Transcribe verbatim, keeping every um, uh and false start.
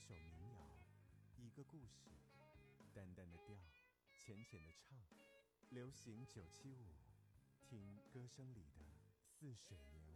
首民谣，一个故事，淡淡的调，浅浅的唱，流行九七五，听歌声里的似水年